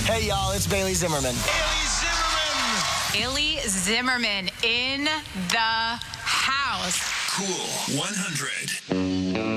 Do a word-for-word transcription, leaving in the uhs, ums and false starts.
Hey, y'all, it's Bailey Zimmerman. Bailey Zimmerman in the house. Cool one hundred.